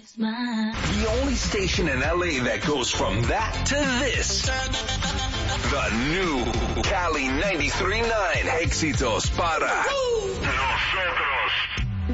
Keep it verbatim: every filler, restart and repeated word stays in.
next mile. The only station in L A that goes from that to this. The new Cali ninety-three point nine. Éxitos para. Los